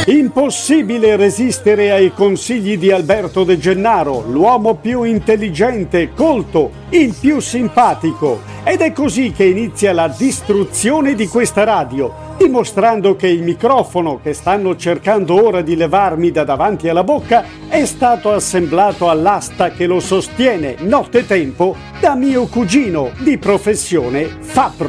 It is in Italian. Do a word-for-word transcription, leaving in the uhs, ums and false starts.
Impossibile resistere ai consigli di Alberto De Gennaro, l'uomo più intelligente, colto, il più simpatico. Ed è così che inizia la distruzione di questa radio, dimostrando che il microfono che stanno cercando ora di levarmi da davanti alla bocca è stato assemblato all'asta che lo sostiene nottetempo da mio cugino, di professione fabbro.